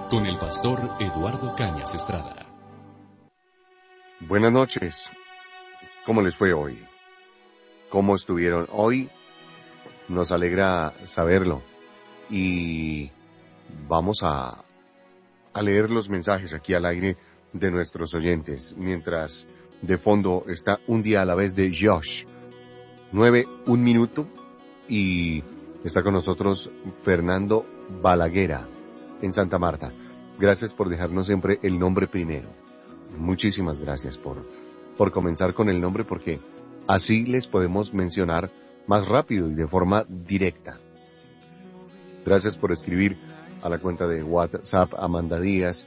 con el pastor Eduardo Cañas Estrada. Buenas noches. ¿Cómo les fue hoy? ¿Cómo estuvieron hoy? Nos alegra saberlo. Y vamos a leer los mensajes aquí al aire de nuestros oyentes, mientras de fondo está Un día a la vez de Josh. 9:01 y está con nosotros Fernando Balaguera en Santa Marta. Gracias por dejarnos siempre el nombre primero. Muchísimas gracias por comenzar con el nombre, porque así les podemos mencionar más rápido y de forma directa. Gracias por escribir a la cuenta de WhatsApp Amanda Díaz,